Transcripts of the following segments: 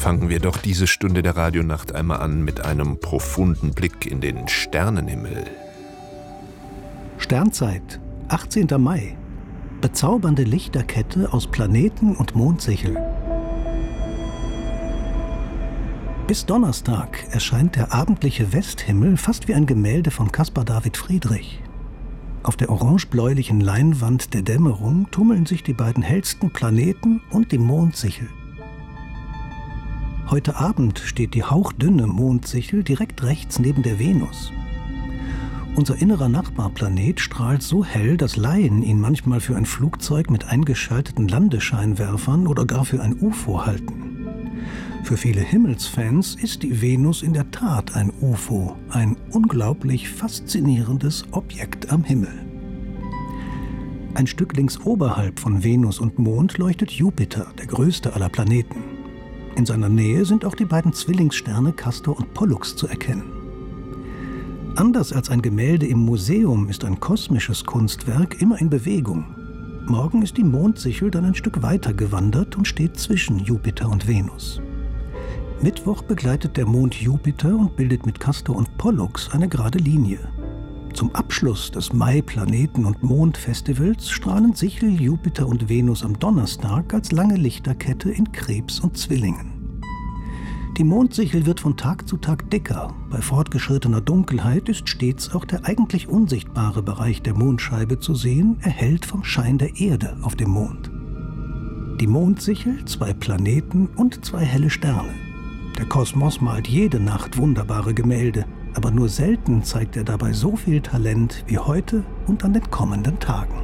Fangen wir doch diese Stunde der Radionacht einmal an mit einem profunden Blick in den Sternenhimmel. Sternzeit, 18. Mai. Bezaubernde Lichterkette aus Planeten und Mondsichel. Bis Donnerstag erscheint der abendliche Westhimmel fast wie ein Gemälde von Caspar David Friedrich. Auf der orange-bläulichen Leinwand der Dämmerung tummeln sich die beiden hellsten Planeten und die Mondsichel. Heute Abend steht die hauchdünne Mondsichel direkt rechts neben der Venus. Unser innerer Nachbarplanet strahlt so hell, dass Laien ihn manchmal für ein Flugzeug mit eingeschalteten Landescheinwerfern oder gar für ein UFO halten. Für viele Himmelsfans ist die Venus in der Tat ein UFO, ein unglaublich faszinierendes Objekt am Himmel. Ein Stück links oberhalb von Venus und Mond leuchtet Jupiter, der größte aller Planeten. In seiner Nähe sind auch die beiden Zwillingssterne Castor und Pollux zu erkennen. Anders als ein Gemälde im Museum ist ein kosmisches Kunstwerk immer in Bewegung. Morgen ist die Mondsichel dann ein Stück weiter gewandert und steht zwischen Jupiter und Venus. Mittwoch begleitet der Mond Jupiter und bildet mit Castor und Pollux eine gerade Linie. Zum Abschluss des Mai-Planeten- und Mondfestivals strahlen Sichel, Jupiter und Venus am Donnerstag als lange Lichterkette in Krebs und Zwillingen. Die Mondsichel wird von Tag zu Tag dicker. Bei fortgeschrittener Dunkelheit ist stets auch der eigentlich unsichtbare Bereich der Mondscheibe zu sehen, erhellt vom Schein der Erde auf dem Mond. Die Mondsichel, 2 Planeten und 2 helle Sterne. Der Kosmos malt jede Nacht wunderbare Gemälde, aber nur selten zeigt er dabei so viel Talent wie heute und an den kommenden Tagen.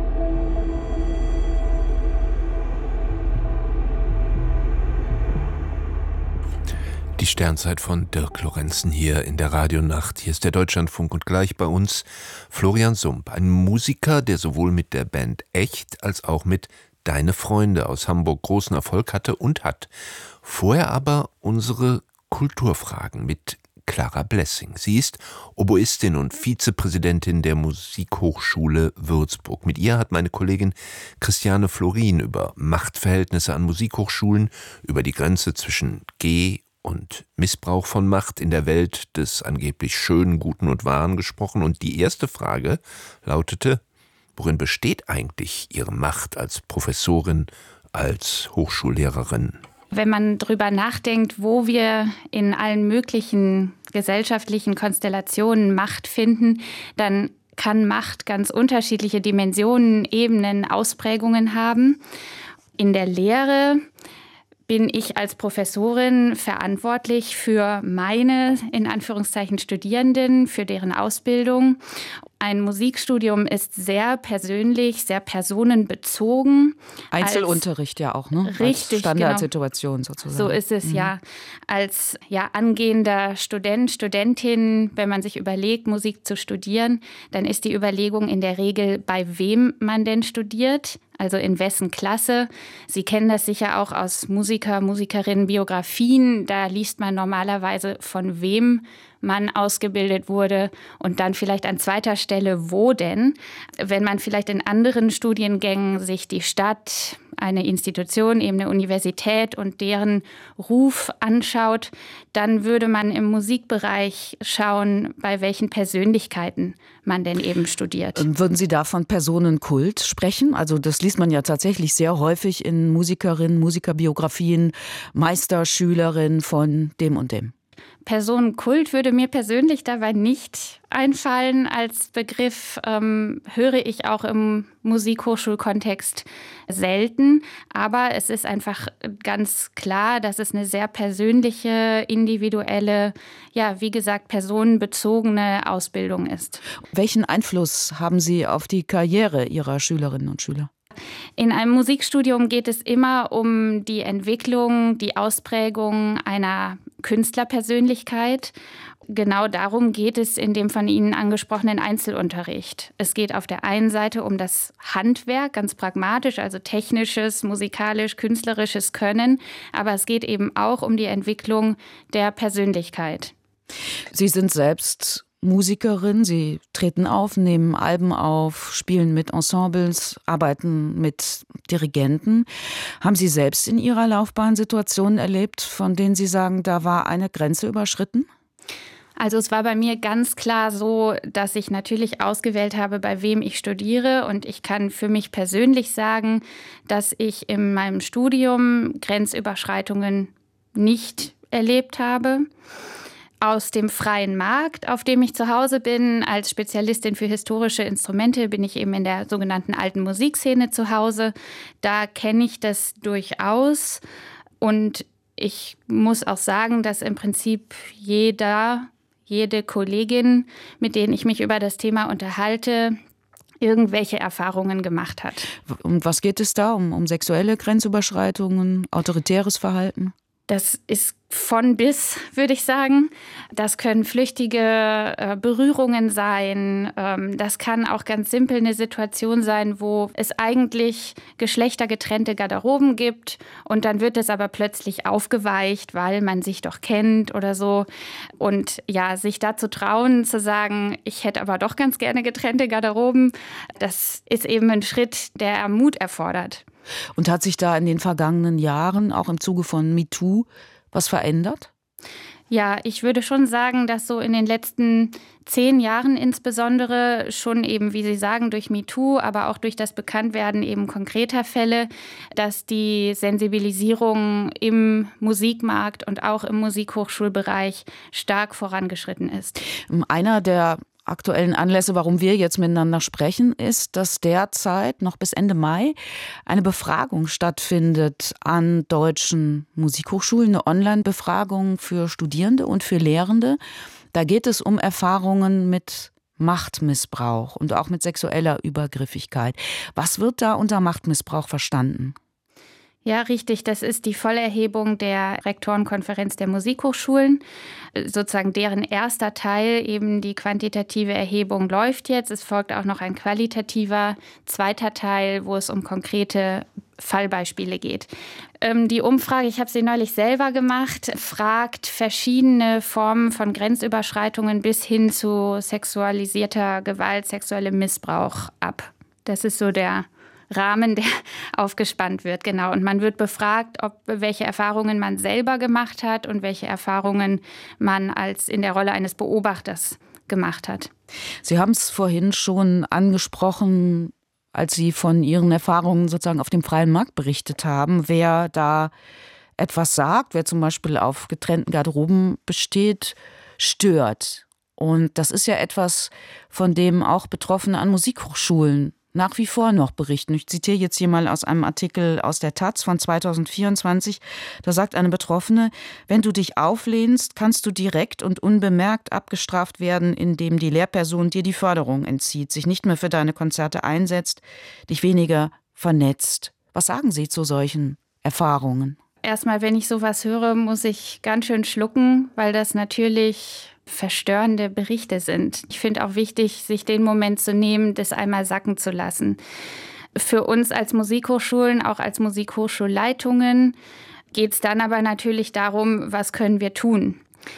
Die Sternzeit von Dirk Lorenzen hier in der Radionacht. Hier ist der Deutschlandfunk und gleich bei uns Florian Sump, ein Musiker, der sowohl mit der Band Echt als auch mit Deine Freunde aus Hamburg großen Erfolg hatte und hat. Vorher aber unsere Kulturfragen mit Clara Blessing. Sie ist Oboistin und Vizepräsidentin der Musikhochschule Würzburg. Mit ihr hat meine Kollegin Christiane Florin über Machtverhältnisse an Musikhochschulen, über die Grenze zwischen und Missbrauch von Macht in der Welt des angeblich Schönen, Guten und Wahren gesprochen. Und die erste Frage lautete: Worin besteht eigentlich Ihre Macht als Professorin, als Hochschullehrerin? Wenn man darüber nachdenkt, wo wir in allen möglichen gesellschaftlichen Konstellationen Macht finden, dann kann Macht ganz unterschiedliche Dimensionen, Ebenen, Ausprägungen haben. In der Lehre bin ich als Professorin verantwortlich für meine, in Anführungszeichen, Studierenden, für deren Ausbildung. Ein Musikstudium ist sehr persönlich, sehr personenbezogen. Einzelunterricht ja auch, ne? Richtig, als Standardsituation genau. Sozusagen. So ist es ja. Als angehender Student, Studentin, wenn man sich überlegt, Musik zu studieren, dann ist die Überlegung in der Regel, bei wem man denn studiert. Also in wessen Klasse. Sie kennen das sicher auch aus Musikerinnen Biografien. Da liest man normalerweise, von wem man ausgebildet wurde und dann vielleicht an zweiter Stelle, wo denn. Wenn man vielleicht in anderen Studiengängen sich die Stadt, eine Institution, eben eine Universität und deren Ruf anschaut, dann würde man im Musikbereich schauen, bei welchen Persönlichkeiten man denn eben studiert. Würden Sie da von Personenkult sprechen? Also das liest man ja tatsächlich sehr häufig in Musikerinnen, Musikerbiografien, Meisterschülerin von dem und dem. Personenkult würde mir persönlich dabei nicht einfallen. Als Begriff höre ich auch im Musikhochschulkontext selten. Aber es ist einfach ganz klar, dass es eine sehr persönliche, individuelle, wie gesagt, personenbezogene Ausbildung ist. Welchen Einfluss haben Sie auf die Karriere Ihrer Schülerinnen und Schüler? In einem Musikstudium geht es immer um die Entwicklung, die Ausprägung einer Künstlerpersönlichkeit. Genau darum geht es in dem von Ihnen angesprochenen Einzelunterricht. Es geht auf der einen Seite um das Handwerk, ganz pragmatisch, also technisches, musikalisch, künstlerisches Können. Aber es geht eben auch um die Entwicklung der Persönlichkeit. Sie sind selbst Musikerin, Sie treten auf, nehmen Alben auf, spielen mit Ensembles, arbeiten mit Dirigenten. Haben Sie selbst in Ihrer Laufbahn Situationen erlebt, von denen Sie sagen, da war eine Grenze überschritten? Also es war bei mir ganz klar so, dass ich natürlich ausgewählt habe, bei wem ich studiere. Und ich kann für mich persönlich sagen, dass ich in meinem Studium Grenzüberschreitungen nicht erlebt habe. Aus dem freien Markt, auf dem ich zu Hause bin, als Spezialistin für historische Instrumente, bin ich eben in der sogenannten alten Musikszene zu Hause. Da kenne ich das durchaus. Und ich muss auch sagen, dass im Prinzip jede Kollegin, mit denen ich mich über das Thema unterhalte, irgendwelche Erfahrungen gemacht hat. Um was geht es da? Um sexuelle Grenzüberschreitungen, autoritäres Verhalten? Das ist von bis, würde ich sagen. Das können flüchtige Berührungen sein. Das kann auch ganz simpel eine Situation sein, wo es eigentlich geschlechtergetrennte Garderoben gibt und dann wird es aber plötzlich aufgeweicht, weil man sich doch kennt oder so. Und ja, sich dazu trauen, zu sagen, ich hätte aber doch ganz gerne getrennte Garderoben, das ist eben ein Schritt, der Mut erfordert. Und hat sich da in den vergangenen Jahren, auch im Zuge von MeToo, was verändert? Ja, ich würde schon sagen, dass so in den letzten 10 Jahren insbesondere schon eben, wie Sie sagen, durch MeToo, aber auch durch das Bekanntwerden eben konkreter Fälle, dass die Sensibilisierung im Musikmarkt und auch im Musikhochschulbereich stark vorangeschritten ist. Einer der aktuellen Anlässe, warum wir jetzt miteinander sprechen, ist, dass derzeit noch bis Ende Mai eine Befragung stattfindet an deutschen Musikhochschulen, eine Online-Befragung für Studierende und für Lehrende. Da geht es um Erfahrungen mit Machtmissbrauch und auch mit sexueller Übergriffigkeit. Was wird da unter Machtmissbrauch verstanden? Ja, richtig. Das ist die Vollerhebung der Rektorenkonferenz der Musikhochschulen. Sozusagen deren erster Teil, eben die quantitative Erhebung, läuft jetzt. Es folgt auch noch ein qualitativer zweiter Teil, wo es um konkrete Fallbeispiele geht. Die Umfrage, ich habe sie neulich selber gemacht, fragt verschiedene Formen von Grenzüberschreitungen bis hin zu sexualisierter Gewalt, sexuellem Missbrauch ab. Das ist so der Rahmen, der aufgespannt wird, genau. Und man wird befragt, welche Erfahrungen man selber gemacht hat und welche Erfahrungen man als in der Rolle eines Beobachters gemacht hat. Sie haben es vorhin schon angesprochen, als Sie von Ihren Erfahrungen sozusagen auf dem freien Markt berichtet haben. Wer da etwas sagt, wer zum Beispiel auf getrennten Garderoben besteht, stört. Und das ist ja etwas, von dem auch Betroffene an Musikhochschulen nach wie vor noch berichten. Ich zitiere jetzt hier mal aus einem Artikel aus der Taz von 2024. Da sagt eine Betroffene: Wenn du dich auflehnst, kannst du direkt und unbemerkt abgestraft werden, indem die Lehrperson dir die Förderung entzieht, sich nicht mehr für deine Konzerte einsetzt, dich weniger vernetzt. Was sagen Sie zu solchen Erfahrungen? Erstmal, wenn ich sowas höre, muss ich ganz schön schlucken, weil das natürlich verstörende Berichte sind. Ich finde auch wichtig, sich den Moment zu nehmen, das einmal sacken zu lassen. Für uns als Musikhochschulen, auch als Musikhochschulleitungen, geht es dann aber natürlich darum, was können wir tun.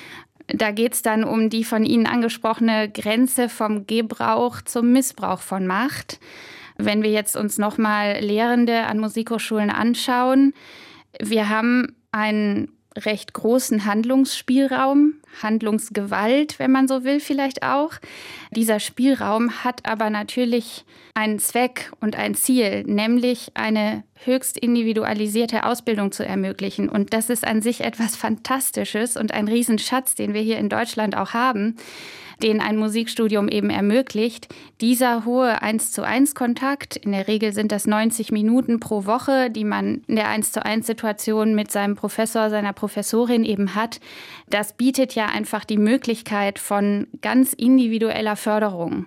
Da geht es dann um die von Ihnen angesprochene Grenze vom Gebrauch zum Missbrauch von Macht. Wenn wir jetzt uns nochmal Lehrende an Musikhochschulen anschauen, wir haben einen recht großen Handlungsspielraum, Handlungsgewalt, wenn man so will, vielleicht auch. Dieser Spielraum hat aber natürlich einen Zweck und ein Ziel, nämlich eine höchst individualisierte Ausbildung zu ermöglichen. Und das ist an sich etwas Fantastisches und ein Riesenschatz, den wir hier in Deutschland auch haben, den ein Musikstudium eben ermöglicht. Dieser hohe 1:1-Kontakt, in der Regel sind das 90 Minuten pro Woche, die man in der 1:1-Situation mit seinem Professor, seiner Professorin eben hat, das bietet ja einfach die Möglichkeit von ganz individueller Förderung.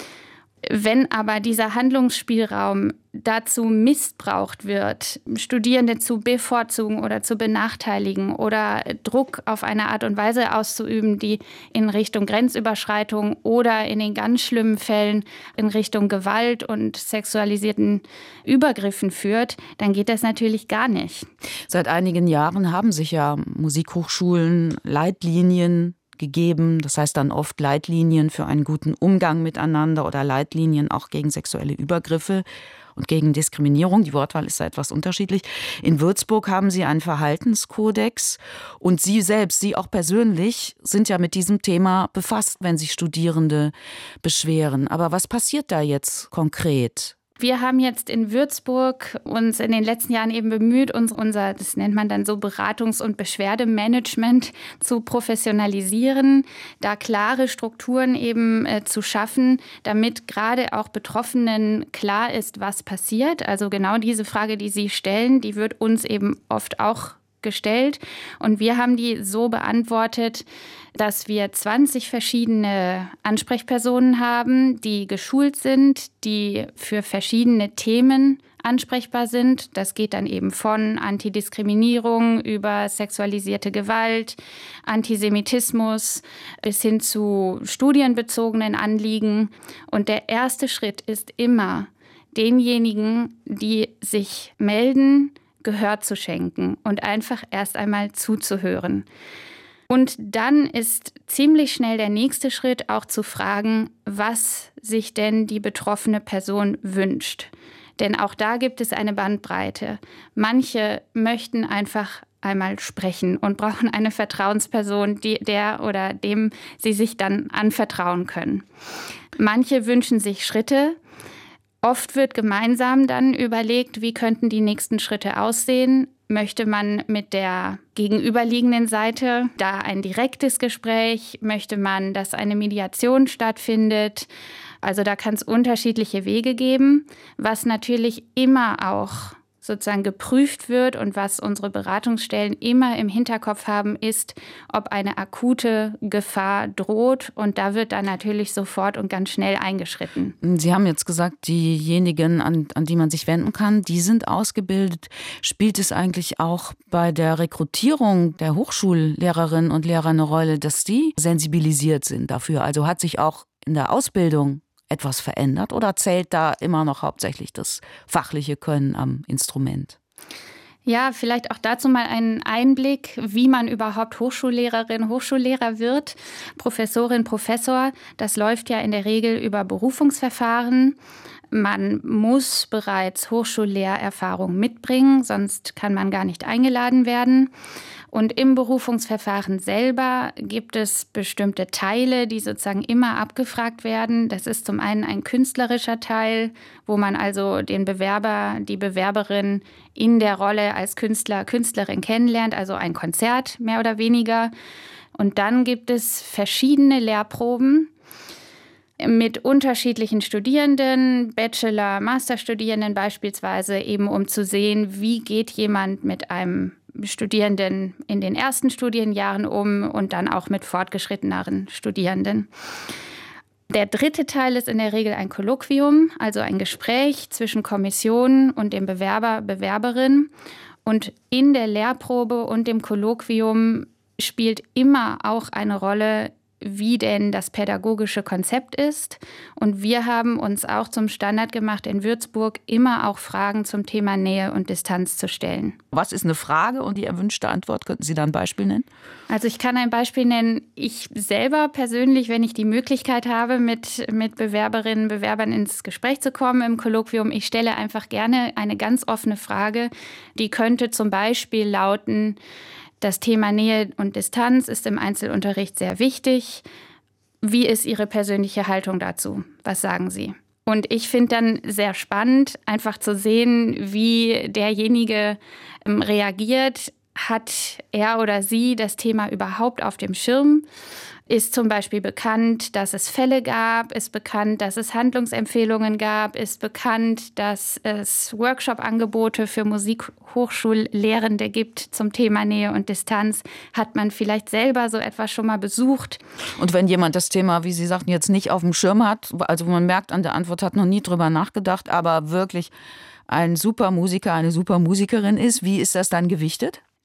Wenn aber dieser Handlungsspielraum dazu missbraucht wird, Studierende zu bevorzugen oder zu benachteiligen oder Druck auf eine Art und Weise auszuüben, die in Richtung Grenzüberschreitung oder in den ganz schlimmen Fällen in Richtung Gewalt und sexualisierten Übergriffen führt, dann geht das natürlich gar nicht. Seit einigen Jahren haben sich ja Musikhochschulen Leitlinien gegeben. Das heißt dann oft Leitlinien für einen guten Umgang miteinander oder Leitlinien auch gegen sexuelle Übergriffe und gegen Diskriminierung. Die Wortwahl ist da etwas unterschiedlich. In Würzburg haben Sie einen Verhaltenskodex und Sie selbst, Sie auch persönlich, sind ja mit diesem Thema befasst, wenn sich Studierende beschweren. Aber was passiert da jetzt konkret? Wir haben jetzt in Würzburg uns in den letzten Jahren eben bemüht, unser, das nennt man dann so Beratungs- und Beschwerdemanagement zu professionalisieren, da klare Strukturen eben zu schaffen, damit gerade auch Betroffenen klar ist, was passiert. Also genau diese Frage, die Sie stellen, die wird uns eben oft auch gestellt. Und wir haben die so beantwortet, dass wir 20 verschiedene Ansprechpersonen haben, die geschult sind, die für verschiedene Themen ansprechbar sind. Das geht dann eben von Antidiskriminierung über sexualisierte Gewalt, Antisemitismus bis hin zu studienbezogenen Anliegen. Und der erste Schritt ist immer, denjenigen, die sich melden, Gehör zu schenken und einfach erst einmal zuzuhören. Und dann ist ziemlich schnell der nächste Schritt auch zu fragen, was sich denn die betroffene Person wünscht. Denn auch da gibt es eine Bandbreite. Manche möchten einfach einmal sprechen und brauchen eine Vertrauensperson, der oder dem sie sich dann anvertrauen können. Manche wünschen sich Schritte. Oft wird gemeinsam dann überlegt, wie könnten die nächsten Schritte aussehen. Möchte man mit der gegenüberliegenden Seite da ein direktes Gespräch? Möchte man, dass eine Mediation stattfindet? Also da kann es unterschiedliche Wege geben, was natürlich immer auch sozusagen geprüft wird und was unsere Beratungsstellen immer im Hinterkopf haben, ist, ob eine akute Gefahr droht. Und da wird dann natürlich sofort und ganz schnell eingeschritten. Sie haben jetzt gesagt, diejenigen, an die man sich wenden kann, die sind ausgebildet. Spielt es eigentlich auch bei der Rekrutierung der Hochschullehrerinnen und Lehrer eine Rolle, dass die sensibilisiert sind dafür? Also hat sich auch in der Ausbildung etwas verändert oder zählt da immer noch hauptsächlich das fachliche Können am Instrument? Ja, vielleicht auch dazu mal einen Einblick, wie man überhaupt Hochschullehrerin, Hochschullehrer wird. Professorin, Professor, das läuft ja in der Regel über Berufungsverfahren. Man muss bereits Hochschullehrerfahrung mitbringen, sonst kann man gar nicht eingeladen werden. Und im Berufungsverfahren selber gibt es bestimmte Teile, die sozusagen immer abgefragt werden. Das ist zum einen ein künstlerischer Teil, wo man also den Bewerber, die Bewerberin in der Rolle als Künstler, Künstlerin kennenlernt, also ein Konzert mehr oder weniger. Und dann gibt es verschiedene Lehrproben mit unterschiedlichen Studierenden, Bachelor-, Masterstudierenden beispielsweise, eben um zu sehen, wie geht jemand mit einem Studierenden in den ersten Studienjahren um und dann auch mit fortgeschritteneren Studierenden. Der dritte Teil ist in der Regel ein Kolloquium, also ein Gespräch zwischen Kommission und dem Bewerber, Bewerberin. Und in der Lehrprobe und dem Kolloquium spielt immer auch eine Rolle, wie denn das pädagogische Konzept ist. Und wir haben uns auch zum Standard gemacht, in Würzburg immer auch Fragen zum Thema Nähe und Distanz zu stellen. Was ist eine Frage und die erwünschte Antwort? Könnten Sie da ein Beispiel nennen? Also ich kann ein Beispiel nennen. Ich selber persönlich, wenn ich die Möglichkeit habe, mit Bewerberinnen und Bewerbern ins Gespräch zu kommen im Kolloquium, ich stelle einfach gerne eine ganz offene Frage. Die könnte zum Beispiel lauten: Das Thema Nähe und Distanz ist im Einzelunterricht sehr wichtig. Wie ist Ihre persönliche Haltung dazu? Was sagen Sie? Und ich finde dann sehr spannend, einfach zu sehen, wie derjenige reagiert. Hat er oder sie das Thema überhaupt auf dem Schirm? Ist zum Beispiel bekannt, dass es Fälle gab? Ist bekannt, dass es Handlungsempfehlungen gab? Ist bekannt, dass es Workshop-Angebote für Musikhochschullehrende gibt zum Thema Nähe und Distanz? Hat man vielleicht selber so etwas schon mal besucht? Und wenn jemand das Thema, wie Sie sagten, jetzt nicht auf dem Schirm hat, also wo man merkt an der Antwort, hat noch nie drüber nachgedacht, aber wirklich ein super Musiker, eine super Musikerin ist, wie ist das dann gewichtet?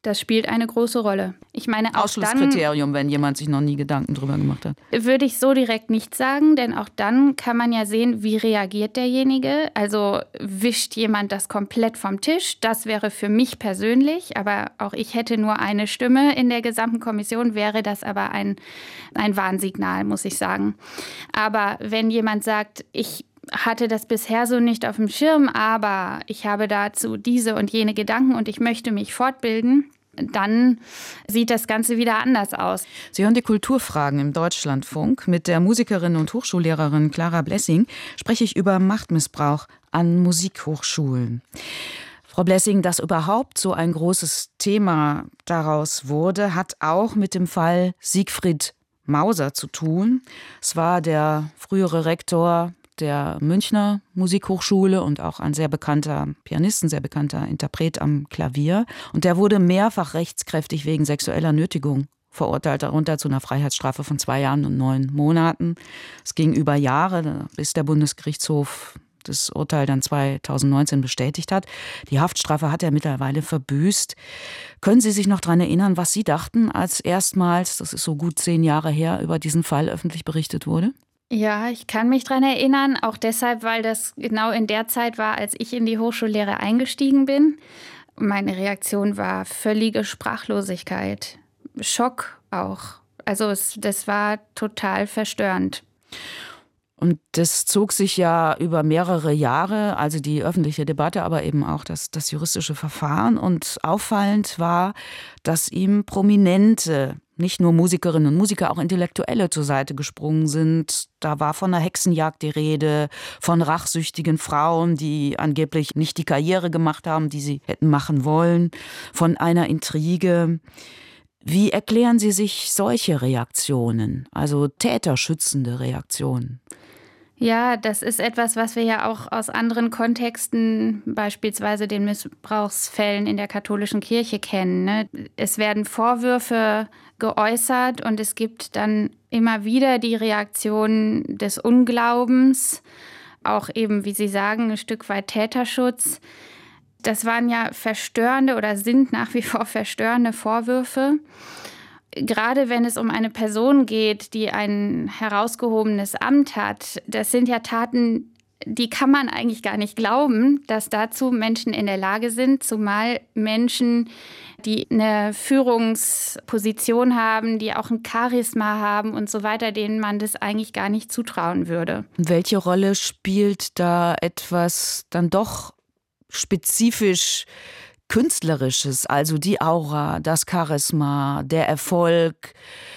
Das spielt eine große Rolle. Ich meine, auch Ausschlusskriterium, wenn jemand sich noch nie Gedanken drüber gemacht hat. Würde ich so direkt nicht sagen, denn auch dann kann man ja sehen, wie reagiert derjenige. Also wischt jemand das komplett vom Tisch? Das wäre für mich persönlich, aber auch ich hätte nur eine Stimme in der gesamten Kommission, wäre das aber ein Warnsignal, muss ich sagen. Aber wenn jemand sagt, ich hatte das bisher so nicht auf dem Schirm, aber ich habe dazu diese und jene Gedanken und ich möchte mich fortbilden, dann sieht das Ganze wieder anders aus. Sie hören die Kulturfragen im Deutschlandfunk. Mit der Musikerin und Hochschullehrerin Clara Blessing spreche ich über Machtmissbrauch an Musikhochschulen. Frau Blessing, dass überhaupt so ein großes Thema daraus wurde, hat auch mit dem Fall Siegfried Mauser zu tun. Es war der frühere Rektor der Münchner Musikhochschule und auch ein sehr bekannter Pianist, ein sehr bekannter Interpret am Klavier. Und der wurde mehrfach rechtskräftig wegen sexueller Nötigung verurteilt, darunter zu einer Freiheitsstrafe von 2 Jahren und 9 Monaten. Es ging über Jahre, bis der Bundesgerichtshof das Urteil dann 2019 bestätigt hat. Die Haftstrafe hat er mittlerweile verbüßt. Können Sie sich noch daran erinnern, was Sie dachten, als erstmals, das ist so gut 10 Jahre her, über diesen Fall öffentlich berichtet wurde? Ja, ich kann mich daran erinnern, auch deshalb, weil das genau in der Zeit war, als ich in die Hochschullehre eingestiegen bin. Meine Reaktion war völlige Sprachlosigkeit, Schock auch. Also das war total verstörend. Und das zog sich ja über mehrere Jahre, also die öffentliche Debatte, aber eben auch das juristische Verfahren. Und auffallend war, dass ihm Prominente, nicht nur Musikerinnen und Musiker, auch Intellektuelle zur Seite gesprungen sind. Da war von einer Hexenjagd die Rede, von rachsüchtigen Frauen, die angeblich nicht die Karriere gemacht haben, die sie hätten machen wollen, von einer Intrige. Wie erklären Sie sich solche Reaktionen, also täterschützende Reaktionen? Ja, das ist etwas, was wir ja auch aus anderen Kontexten, beispielsweise den Missbrauchsfällen in der katholischen Kirche kennen, ne? Es werden Vorwürfe geäußert und es gibt dann immer wieder die Reaktion des Unglaubens, auch eben, wie Sie sagen, ein Stück weit Täterschutz. Das waren ja verstörende oder sind nach wie vor verstörende Vorwürfe. Gerade wenn es um eine Person geht, die ein herausgehobenes Amt hat, das sind ja Taten, die kann man eigentlich gar nicht glauben, dass dazu Menschen in der Lage sind, zumal Menschen, die eine Führungsposition haben, die auch ein Charisma haben und so weiter, denen man das eigentlich gar nicht zutrauen würde. Welche Rolle spielt da etwas dann doch spezifisch Künstlerisches, also die Aura, das Charisma, der Erfolg,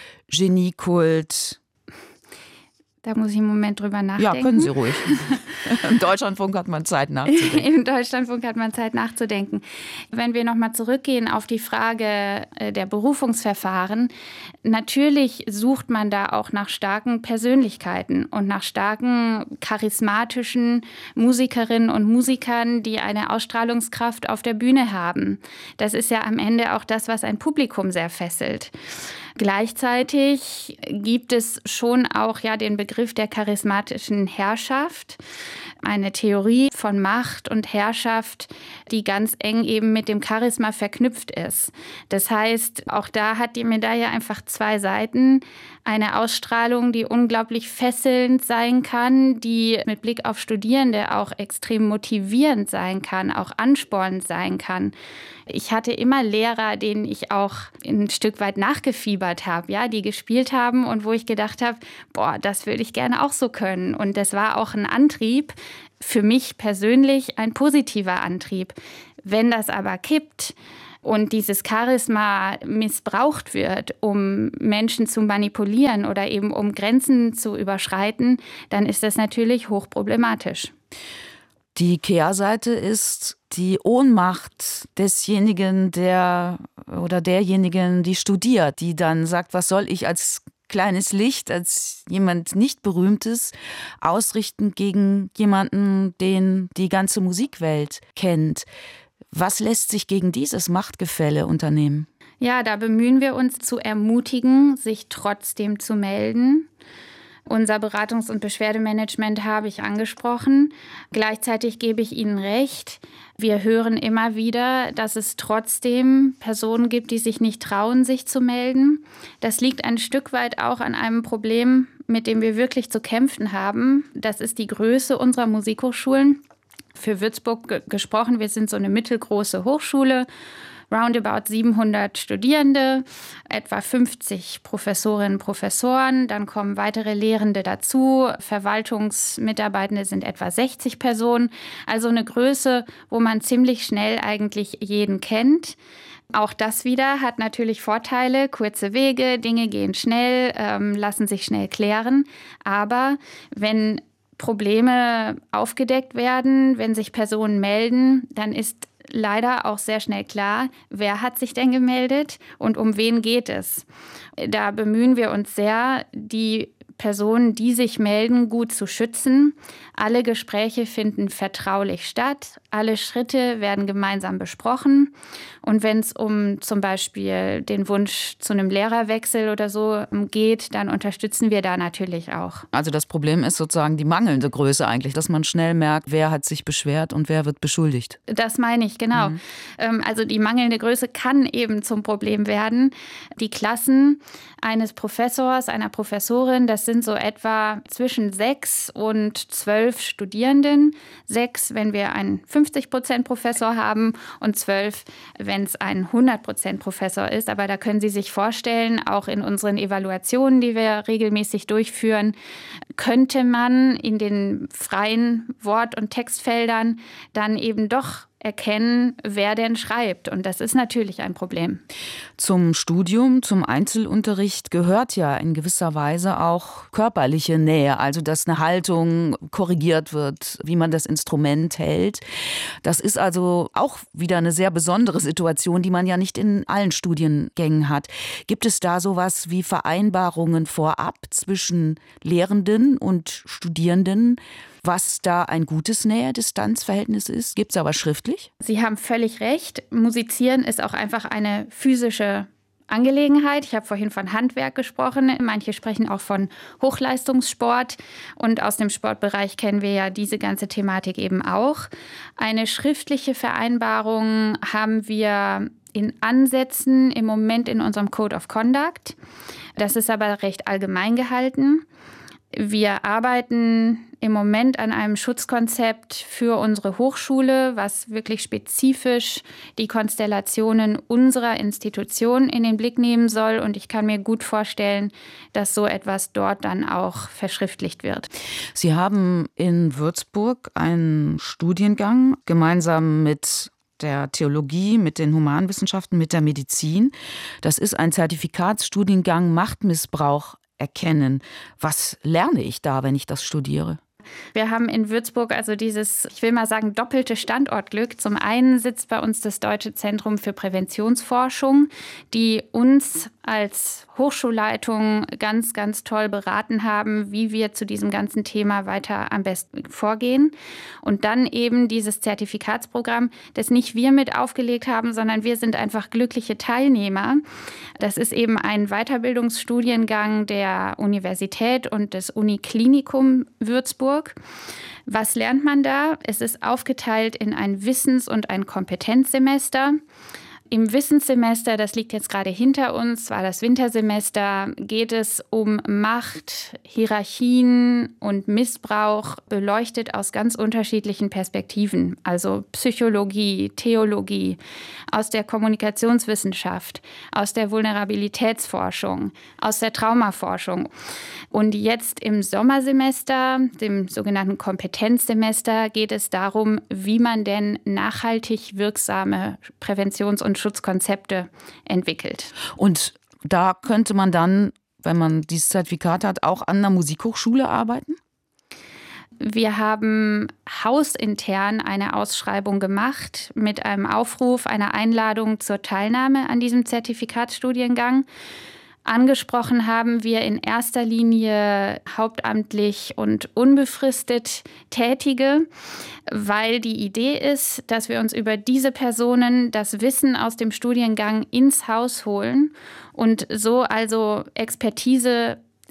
Geniekult? Da muss ich einen Moment drüber nachdenken. Ja, können Sie ruhig. Im Deutschlandfunk hat man Zeit nachzudenken. Im Deutschlandfunk hat man Zeit nachzudenken. Wenn wir nochmal zurückgehen auf die Frage der Berufungsverfahren, natürlich sucht man da auch nach starken Persönlichkeiten und nach starken, charismatischen Musikerinnen und Musikern, die eine Ausstrahlungskraft auf der Bühne haben. Das ist ja am Ende auch das, was ein Publikum sehr fesselt. Gleichzeitig gibt es schon auch ja den Begriff der charismatischen Herrschaft, eine Theorie von Macht und Herrschaft, die ganz eng eben mit dem Charisma verknüpft ist. Das heißt, auch da hat die Medaille einfach 2 Seiten. Eine Ausstrahlung, die unglaublich fesselnd sein kann, die mit Blick auf Studierende auch extrem motivierend sein kann, auch anspornend sein kann. Ich hatte immer Lehrer, denen ich auch ein Stück weit nachgefiebert habe, ja, die gespielt haben und wo ich gedacht habe, boah, das würde ich gerne auch so können. Und das war auch ein Antrieb, für mich persönlich ein positiver Antrieb. Wenn das aber kippt und dieses Charisma missbraucht wird, um Menschen zu manipulieren oder eben um Grenzen zu überschreiten, dann ist das natürlich hochproblematisch. Die Kehrseite ist die Ohnmacht desjenigen, derjenigen, die studiert, die dann sagt, was soll ich als kleines Licht, als jemand nicht Berühmtes ausrichten gegen jemanden, den die ganze Musikwelt kennt. Was lässt sich gegen dieses Machtgefälle unternehmen? Ja, da bemühen wir uns zu ermutigen, sich trotzdem zu melden. Unser Beratungs- und Beschwerdemanagement habe ich angesprochen. Gleichzeitig gebe ich Ihnen recht. Wir hören immer wieder, dass es trotzdem Personen gibt, die sich nicht trauen, sich zu melden. Das liegt ein Stück weit auch an einem Problem, mit dem wir wirklich zu kämpfen haben. Das ist die Größe unserer Musikhochschulen. Für Würzburg gesprochen, wir sind so eine mittelgroße Hochschule. Roundabout 700 Studierende, etwa 50 Professorinnen und Professoren, dann kommen weitere Lehrende dazu, Verwaltungsmitarbeitende sind etwa 60 Personen, also eine Größe, wo man ziemlich schnell eigentlich jeden kennt. Auch das wieder hat natürlich Vorteile, kurze Wege, Dinge gehen schnell, lassen sich schnell klären, aber wenn Probleme aufgedeckt werden, wenn sich Personen melden, dann ist leider auch sehr schnell klar, wer hat sich denn gemeldet und um wen geht es. Da bemühen wir uns sehr, die Personen, die sich melden, gut zu schützen. Alle Gespräche finden vertraulich statt. Alle Schritte werden gemeinsam besprochen. Und wenn es um zum Beispiel den Wunsch zu einem Lehrerwechsel oder so geht, dann unterstützen wir da natürlich auch. Also das Problem ist sozusagen die mangelnde Größe eigentlich, dass man schnell merkt, wer hat sich beschwert und wer wird beschuldigt. Das meine ich, genau. Also die mangelnde Größe kann eben zum Problem werden. Die Klassen eines Professors, einer Professorin, das sind so etwa zwischen 6 und 12 Studierenden. 6, wenn wir einen 50% Professor haben und 12, wenn es ein 100% Professor ist. Aber da können Sie sich vorstellen, auch in unseren Evaluationen, die wir regelmäßig durchführen, könnte man in den freien Wort- und Textfeldern dann eben doch erkennen, wer denn schreibt. Und das ist natürlich ein Problem. Zum Studium, zum Einzelunterricht gehört ja in gewisser Weise auch körperliche Nähe, also dass eine Haltung korrigiert wird, wie man das Instrument hält. Das ist also auch wieder eine sehr besondere Situation, die man ja nicht in allen Studiengängen hat. Gibt es da sowas wie Vereinbarungen vorab zwischen Lehrenden und Studierenden, was da ein gutes Nähe-Distanz-Verhältnis ist? Gibt es aber schriftlich? Sie haben völlig recht. Musizieren ist auch einfach eine physische Angelegenheit. Ich habe vorhin von Handwerk gesprochen. Manche sprechen auch von Hochleistungssport. Und aus dem Sportbereich kennen wir ja diese ganze Thematik eben auch. Eine schriftliche Vereinbarung haben wir in Ansätzen im Moment in unserem Code of Conduct. Das ist aber recht allgemein gehalten. Wir arbeiten im Moment an einem Schutzkonzept für unsere Hochschule, was wirklich spezifisch die Konstellationen unserer Institution in den Blick nehmen soll. Und ich kann mir gut vorstellen, dass so etwas dort dann auch verschriftlicht wird. Sie haben in Würzburg einen Studiengang gemeinsam mit der Theologie, mit den Humanwissenschaften, mit der Medizin. Das ist ein Zertifikatsstudiengang Machtmissbrauch erkennen. Was lerne ich da, wenn ich das studiere? Wir haben in Würzburg also dieses, ich will mal sagen, doppelte Standortglück. Zum einen sitzt bei uns das Deutsche Zentrum für Präventionsforschung, die uns als Hochschulleitung ganz, ganz toll beraten haben, wie wir zu diesem ganzen Thema weiter am besten vorgehen. Und dann eben dieses Zertifikatsprogramm, das nicht wir mit aufgelegt haben, sondern wir sind einfach glückliche Teilnehmer. Das ist eben ein Weiterbildungsstudiengang der Universität und des Uniklinikum Würzburg. Was lernt man da? Es ist aufgeteilt in ein Wissens- und ein Kompetenzsemester. Im Wissenssemester, das liegt jetzt gerade hinter uns, war das Wintersemester, geht es um Macht, Hierarchien und Missbrauch, beleuchtet aus ganz unterschiedlichen Perspektiven. Also Psychologie, Theologie, aus der Kommunikationswissenschaft, aus der Vulnerabilitätsforschung, aus der Traumaforschung. Und jetzt im Sommersemester, dem sogenannten Kompetenzsemester, geht es darum, wie man denn nachhaltig wirksame Präventions- und Schutzkonzepte entwickelt. Und da könnte man dann, wenn man dieses Zertifikat hat, auch an einer Musikhochschule arbeiten? Wir haben hausintern eine Ausschreibung gemacht mit einem Aufruf, einer Einladung zur Teilnahme an diesem Zertifikatsstudiengang. Angesprochen haben wir in erster Linie hauptamtlich und unbefristet Tätige, weil die Idee ist, dass wir uns über diese Personen das Wissen aus dem Studiengang ins Haus holen und so also Expertise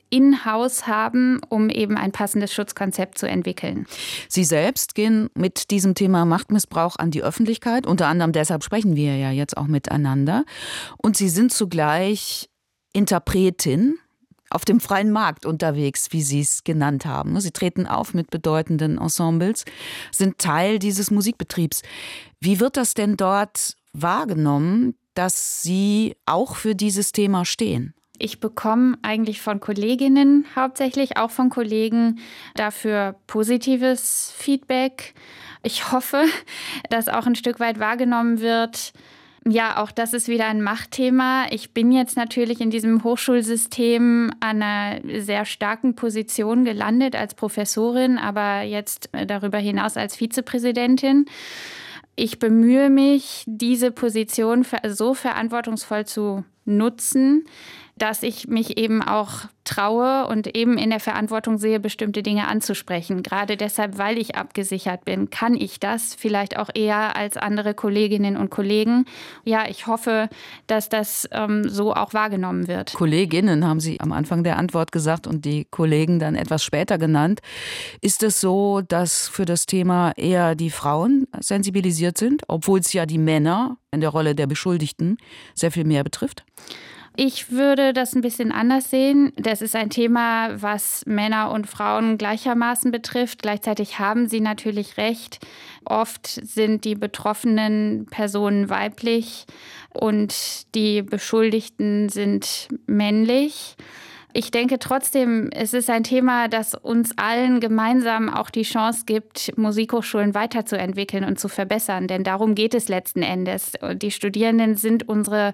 in-house haben, um eben ein passendes Schutzkonzept zu entwickeln. Sie selbst gehen mit diesem Thema Machtmissbrauch an die Öffentlichkeit. Unter anderem deshalb sprechen wir ja jetzt auch miteinander. Und Sie sind zugleich Interpretin auf dem freien Markt unterwegs, wie Sie es genannt haben. Sie treten auf mit bedeutenden Ensembles, sind Teil dieses Musikbetriebs. Wie wird das denn dort wahrgenommen, dass Sie auch für dieses Thema stehen? Ich bekomme eigentlich von Kolleginnen, hauptsächlich auch von Kollegen, dafür positives Feedback. Ich hoffe, dass auch ein Stück weit wahrgenommen wird. Ja, auch das ist wieder ein Machtthema. Ich bin jetzt natürlich in diesem Hochschulsystem an einer sehr starken Position gelandet als Professorin, aber jetzt darüber hinaus als Vizepräsidentin. Ich bemühe mich, diese Position so verantwortungsvoll zu nutzen, dass ich mich eben auch traue und eben in der Verantwortung sehe, bestimmte Dinge anzusprechen. Gerade deshalb, weil ich abgesichert bin, kann ich das vielleicht auch eher als andere Kolleginnen und Kollegen. Ja, ich hoffe, dass das so auch wahrgenommen wird. Kolleginnen haben Sie am Anfang der Antwort gesagt und die Kollegen dann etwas später genannt. Ist es so, dass für das Thema eher die Frauen sensibilisiert sind, obwohl es ja die Männer in der Rolle der Beschuldigten sehr viel mehr betrifft? Ich würde das ein bisschen anders sehen. Das ist ein Thema, was Männer und Frauen gleichermaßen betrifft. Gleichzeitig haben Sie natürlich recht. Oft sind die betroffenen Personen weiblich und die Beschuldigten sind männlich. Ich denke trotzdem, es ist ein Thema, das uns allen gemeinsam auch die Chance gibt, Musikhochschulen weiterzuentwickeln und zu verbessern. Denn darum geht es letzten Endes. Die Studierenden sind unsere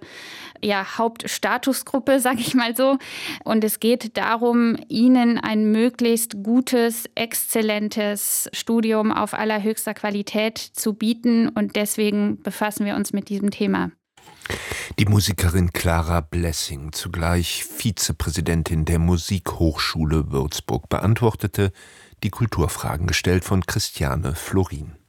Hauptstatusgruppe, sage ich mal so. Und es geht darum, ihnen ein möglichst gutes, exzellentes Studium auf allerhöchster Qualität zu bieten. Und deswegen befassen wir uns mit diesem Thema. Die Musikerin Clara Blessing, zugleich Vizepräsidentin der Musikhochschule Würzburg, beantwortete die Kulturfragen, gestellt von Christiane Florin.